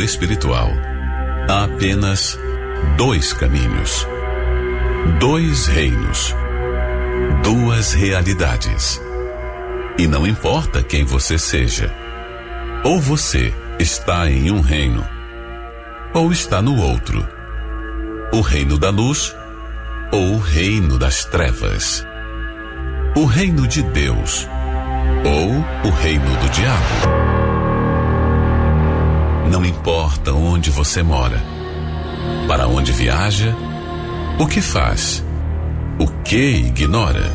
espiritual, há apenas 2 caminhos, 2 reinos, 2 realidades. E não importa quem você seja, ou você está em um reino, ou está no outro, o reino da luz ou o reino das trevas, o reino de Deus ou o reino do diabo. Não importa onde você mora, para onde viaja, o que faz, o que ignora.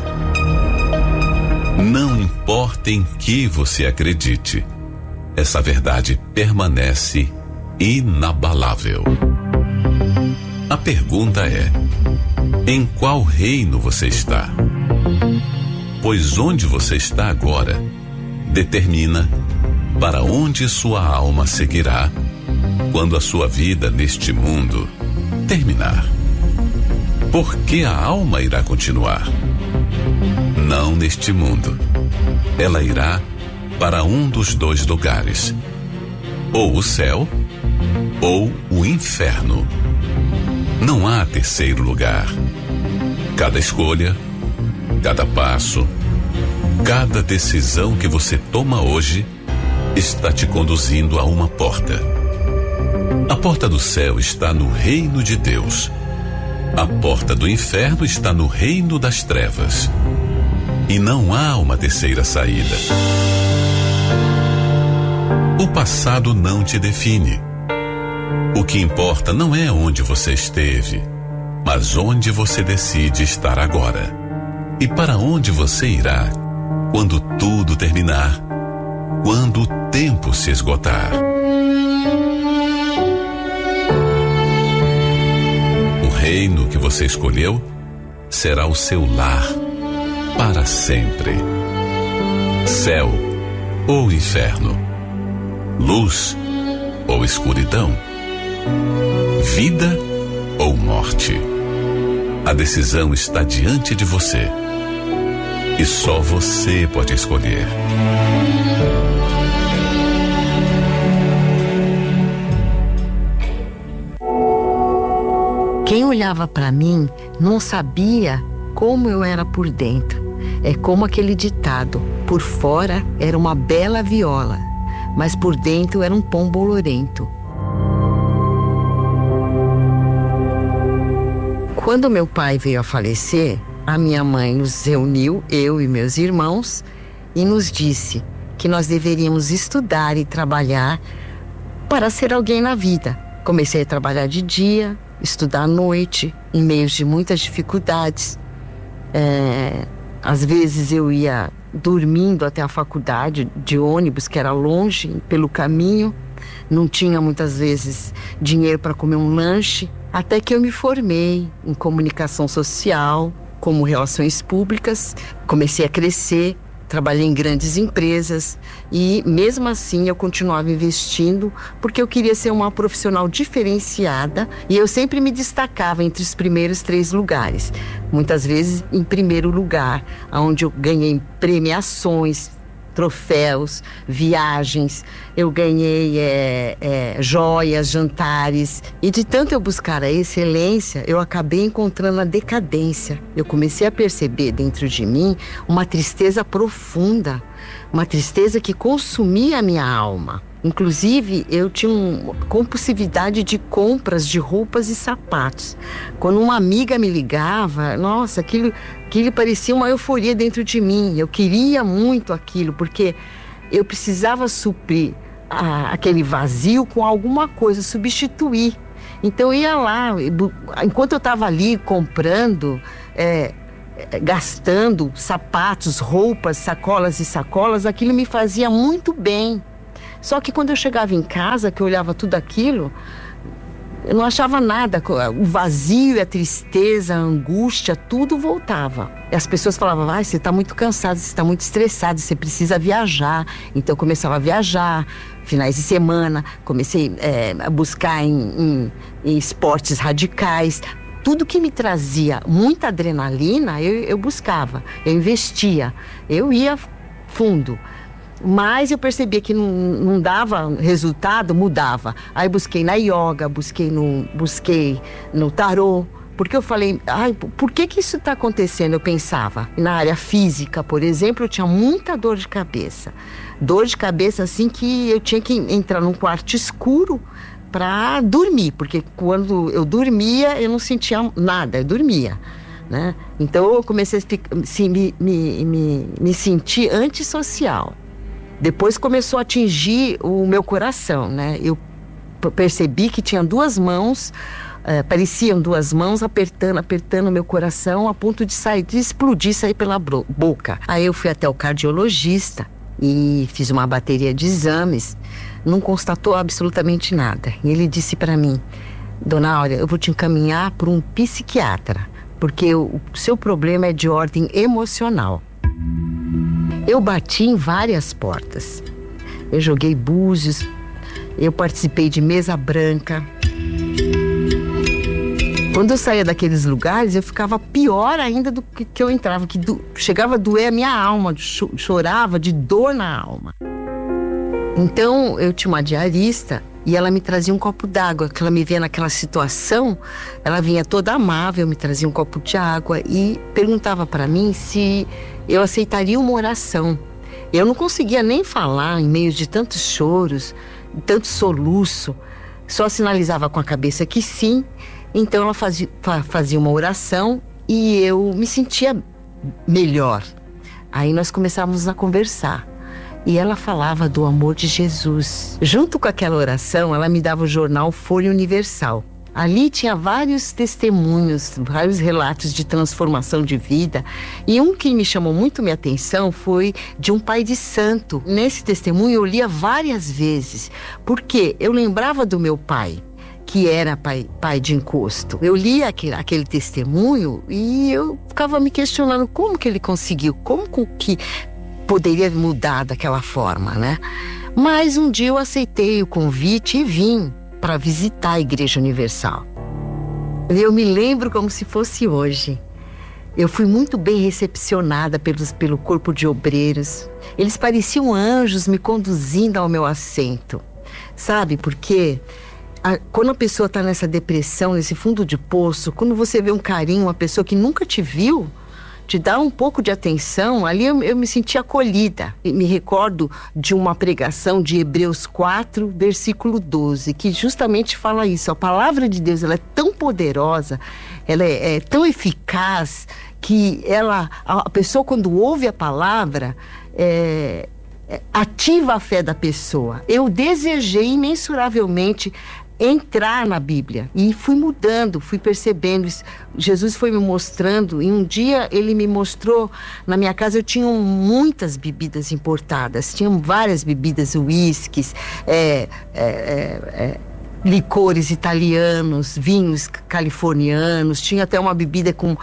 Não importa em que você acredite, essa verdade permanece inabalável. A pergunta é: em qual reino você está? Pois onde você está agora determina para onde sua alma seguirá quando a sua vida neste mundo terminar. Porque a alma irá continuar. Não neste mundo. Ela irá para um dos 2 lugares, ou o céu ou o inferno. Não há terceiro lugar. Cada escolha, cada passo, cada decisão que você toma hoje está te conduzindo a uma porta. A porta do céu está no reino de Deus. A porta do inferno está no reino das trevas. E não há uma terceira saída. O passado não te define. O que importa não é onde você esteve, mas onde você decide estar agora. E para onde você irá quando tudo terminar, quando o tempo se esgotar. O reino que você escolheu será o seu lar para sempre. Céu ou inferno, luz ou escuridão, vida ou morte. A decisão está diante de você. E só você pode escolher. Quem olhava para mim não sabia como eu era por dentro. É como aquele ditado: por fora era uma bela viola, mas por dentro era um pão bolorento. Quando meu pai veio a falecer, a minha mãe nos reuniu, eu e meus irmãos, e nos disse que nós deveríamos estudar e trabalhar para ser alguém na vida. Comecei a trabalhar de dia, estudar à noite, em meio de muitas dificuldades. Às vezes eu ia dormindo até a faculdade de ônibus, que era longe, pelo caminho. Não tinha muitas vezes dinheiro para comer um lanche, até que eu me formei em comunicação social, como relações públicas. Comecei a crescer, trabalhei em grandes empresas e mesmo assim eu continuava investindo porque eu queria ser uma profissional diferenciada e eu sempre me destacava entre os primeiros 3 lugares. Muitas vezes em primeiro lugar, onde eu ganhei premiações, troféus, viagens, eu ganhei joias, jantares, e de tanto eu buscar a excelência, eu acabei encontrando a decadência. Eu comecei a perceber dentro de mim uma tristeza profunda, uma tristeza que consumia a minha alma. Inclusive, eu tinha uma compulsividade de compras de roupas e sapatos. Quando uma amiga me ligava, nossa, aquilo parecia uma euforia dentro de mim. Eu queria muito aquilo, porque eu precisava suprir aquele vazio com alguma coisa, substituir. Então eu ia lá, enquanto eu estava ali comprando, gastando sapatos, roupas, sacolas e sacolas, aquilo me fazia muito bem. Só que quando eu chegava em casa, que eu olhava tudo aquilo, eu não achava nada. O vazio, a tristeza, a angústia, tudo voltava. E as pessoas falavam: você está muito cansado, você está muito estressado, você precisa viajar. Então eu começava a viajar, finais de semana, comecei a buscar em esportes radicais. Tudo que me trazia muita adrenalina, eu buscava, eu investia, eu ia fundo. Mas eu percebia que não dava resultado, mudava. Aí busquei na yoga, busquei no tarô. Porque eu falei, por que isso está acontecendo? Eu pensava, na área física, por exemplo, eu tinha muita dor de cabeça. Dor de cabeça, assim, que eu tinha que entrar num quarto escuro para dormir. Porque quando eu dormia, eu não sentia nada, eu dormia, né? Então eu comecei a me sentir antissocial. Depois começou a atingir o meu coração, né? Eu percebi que tinha duas mãos, pareciam duas mãos apertando o meu coração a ponto de explodir, sair pela boca. Aí eu fui até o cardiologista e fiz uma bateria de exames, não constatou absolutamente nada. E ele disse para mim, Dona Áurea, eu vou te encaminhar para um psiquiatra, porque o seu problema é de ordem emocional. Eu bati em várias portas. Eu joguei búzios, eu participei de mesa branca. Quando eu saía daqueles lugares, eu ficava pior ainda do que eu entrava, que chegava a doer a minha alma, chorava de dor na alma. Então, eu tinha uma diarista e ela me trazia um copo d'água, que ela me via naquela situação, ela vinha toda amável, me trazia um copo de água e perguntava para mim se eu aceitaria uma oração. Eu não conseguia nem falar em meio de tantos choros, tanto soluço, só sinalizava com a cabeça que sim. Então ela fazia uma oração e eu me sentia melhor. Aí nós começávamos a conversar. E ela falava do amor de Jesus. Junto com aquela oração, ela me dava o jornal Folha Universal. Ali tinha vários testemunhos, vários relatos de transformação de vida. E um que me chamou muito minha atenção foi de um pai de santo. Nesse testemunho eu lia várias vezes, porque eu lembrava do meu pai, que era pai de encosto. Eu lia aquele testemunho e eu ficava me questionando como que ele conseguiu, como que poderia mudar daquela forma, né? Mas um dia eu aceitei o convite e vim para visitar a Igreja Universal. Eu me lembro como se fosse hoje. Eu fui muito bem recepcionada pelo corpo de obreiros. Eles pareciam anjos me conduzindo ao meu assento. Sabe por quê? Quando a pessoa está nessa depressão, nesse fundo de poço, quando você vê um carinho, uma pessoa que nunca te viu, te dá um pouco de atenção, ali eu me senti acolhida. E me recordo de uma pregação de Hebreus 4, versículo 12, que justamente fala isso. A palavra de Deus, ela é tão poderosa, ela é tão eficaz, que a pessoa, quando ouve a palavra, ativa a fé da pessoa. Eu desejei imensuravelmente entrar na Bíblia e fui mudando, fui percebendo isso. Jesus foi me mostrando e um dia ele me mostrou, na minha casa eu tinha muitas bebidas importadas, tinham várias bebidas, uísques, licores italianos, vinhos californianos, tinha até uma bebida com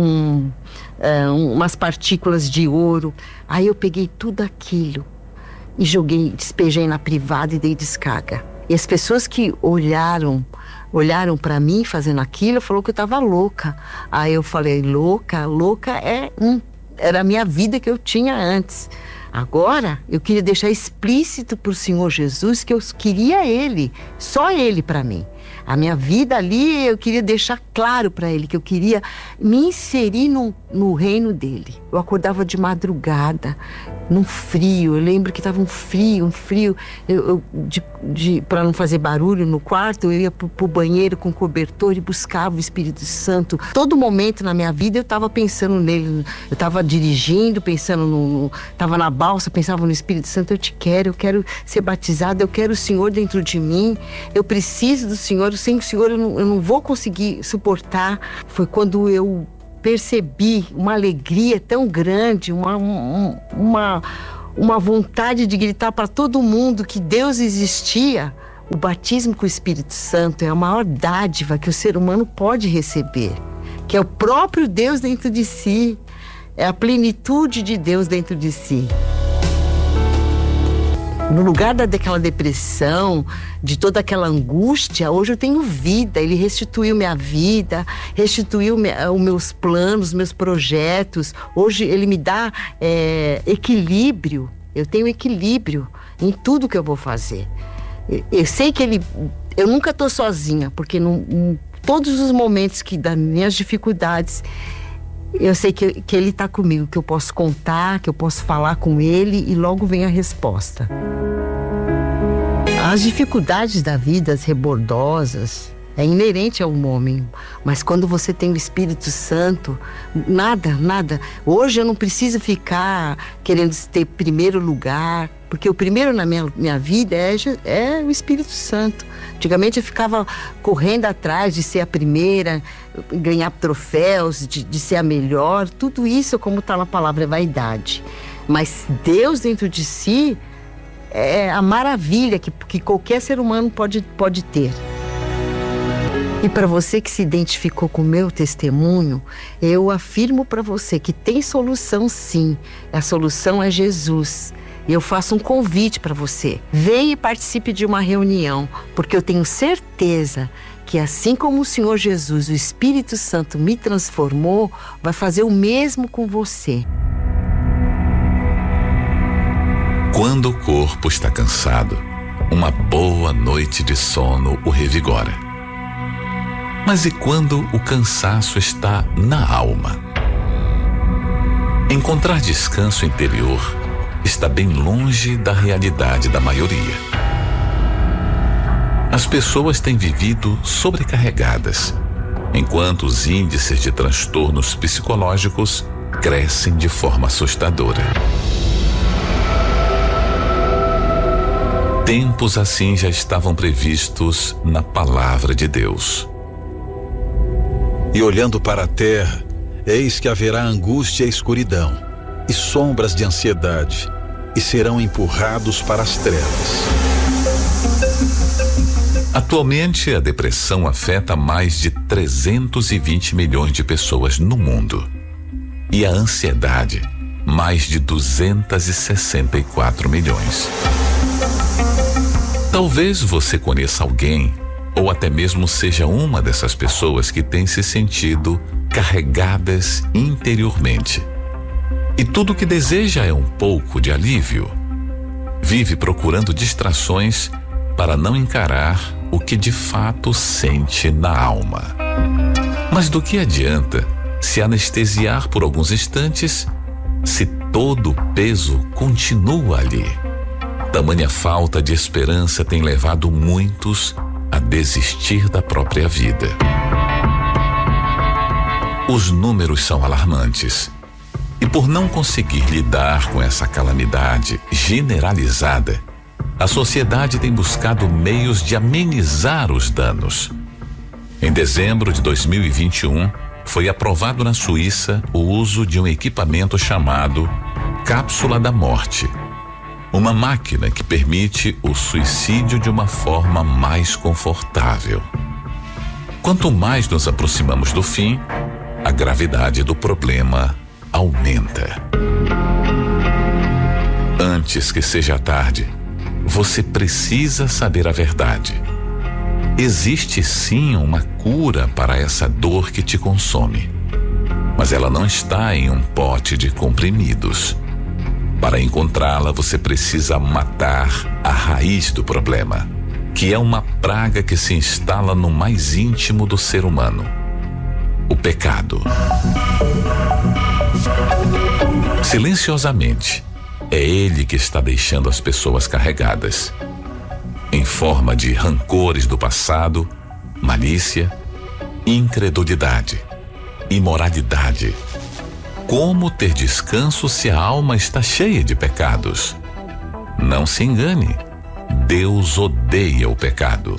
umas partículas de ouro. Aí eu peguei tudo aquilo e despejei na privada e dei descarga. E as pessoas que olharam para mim fazendo aquilo, falou que eu estava louca. Aí eu falei, louca era a minha vida que eu tinha antes. Agora, eu queria deixar explícito para o Senhor Jesus que eu queria Ele, só Ele para mim. A minha vida ali, eu queria deixar claro para Ele que eu queria me inserir no reino dEle. Eu acordava de madrugada, num frio, eu lembro que estava um frio. Para não fazer barulho no quarto, eu ia pro banheiro com cobertor e buscava o Espírito Santo. Todo momento na minha vida eu estava pensando nele, eu estava dirigindo, estava na balsa, pensava no Espírito Santo, eu quero ser batizada, eu quero o Senhor dentro de mim, eu preciso do Senhor, sem o Senhor eu não vou conseguir suportar. Foi quando eu percebi uma alegria tão grande, uma vontade de gritar para todo mundo que Deus existia. O batismo com o Espírito Santo é a maior dádiva que o ser humano pode receber, que é o próprio Deus dentro de si, é a plenitude de Deus dentro de si. No lugar daquela depressão, de toda aquela angústia, hoje eu tenho vida. Ele restituiu minha vida, restituiu os meus planos, meus projetos. Hoje ele me dá equilíbrio. Eu tenho equilíbrio em tudo que eu vou fazer. Eu sei que eu nunca estou sozinha, porque em todos os momentos das minhas dificuldades, eu sei que Ele está comigo, que eu posso contar, que eu posso falar com Ele e logo vem a resposta. As dificuldades da vida, as rebordosas, é inerente ao homem, mas quando você tem o Espírito Santo, nada. Hoje eu não preciso ficar querendo ter primeiro lugar, porque o primeiro na minha vida é o Espírito Santo. Antigamente eu ficava correndo atrás de ser a primeira, ganhar troféus, de ser a melhor. Tudo isso, como está na palavra, é vaidade. Mas Deus dentro de si é a maravilha que qualquer ser humano pode ter. E para você que se identificou com o meu testemunho, eu afirmo para você que tem solução sim. A solução é Jesus. E eu faço um convite para você. Venha e participe de uma reunião, porque eu tenho certeza que assim como o Senhor Jesus, o Espírito Santo me transformou, vai fazer o mesmo com você. Quando o corpo está cansado, uma boa noite de sono o revigora. Mas e quando o cansaço está na alma? Encontrar descanso interior está bem longe da realidade da maioria. As pessoas têm vivido sobrecarregadas, enquanto os índices de transtornos psicológicos crescem de forma assustadora. Tempos assim já estavam previstos na palavra de Deus. E olhando para a terra, eis que haverá angústia e escuridão, e sombras de ansiedade, e serão empurrados para as trevas. Atualmente, a depressão afeta mais de 320 milhões de pessoas no mundo. E a ansiedade, mais de 264 milhões. Talvez você conheça alguém, ou até mesmo seja uma dessas pessoas que tem se sentido carregadas interiormente. E tudo o que deseja é um pouco de alívio. Vive procurando distrações para não encarar o que de fato sente na alma. Mas do que adianta se anestesiar por alguns instantes, se todo o peso continua ali? Tamanha falta de esperança tem levado muitos a desistir da própria vida. Os números são alarmantes. E por não conseguir lidar com essa calamidade generalizada, a sociedade tem buscado meios de amenizar os danos. Em dezembro de 2021, foi aprovado na Suíça o uso de um equipamento chamado Cápsula da Morte. Uma máquina que permite o suicídio de uma forma mais confortável. Quanto mais nos aproximamos do fim, a gravidade do problema aumenta. Antes que seja tarde, você precisa saber a verdade. Existe sim uma cura para essa dor que te consome, mas ela não está em um pote de comprimidos. Para encontrá-la, você precisa matar a raiz do problema, que é uma praga que se instala no mais íntimo do ser humano: o pecado. Silenciosamente, é ele que está deixando as pessoas carregadas, em forma de rancores do passado, malícia, incredulidade, imoralidade. Como ter descanso se a alma está cheia de pecados? Não se engane, Deus odeia o pecado.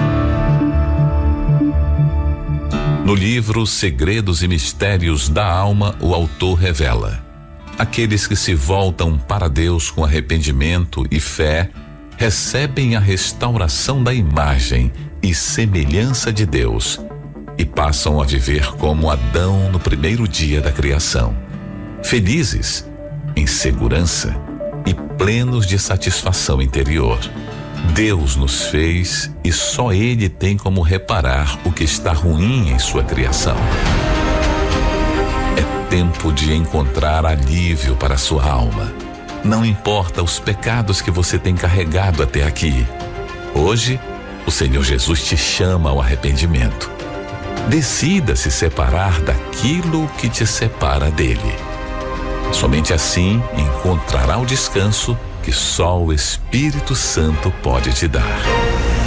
No livro Segredos e Mistérios da Alma, o autor revela: aqueles que se voltam para Deus com arrependimento e fé recebem a restauração da imagem e semelhança de Deus e passam a viver como Adão no primeiro dia da criação, felizes, em segurança e plenos de satisfação interior. Deus nos fez e só Ele tem como reparar o que está ruim em sua criação. É tempo de encontrar alívio para sua alma. Não importa os pecados que você tem carregado até aqui. Hoje, o Senhor Jesus te chama ao arrependimento. Decida se separar daquilo que te separa dele. Somente assim encontrará o descanso que só o Espírito Santo pode te dar.